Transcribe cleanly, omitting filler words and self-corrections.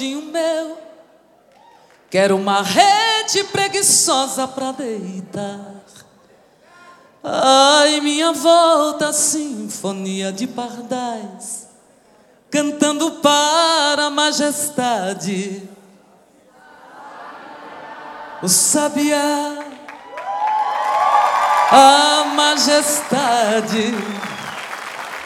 Meu, quero uma rede preguiçosa pra deitar. Ai, minha volta, sinfonia de pardais, cantando para a majestade. O sabiá, a majestade.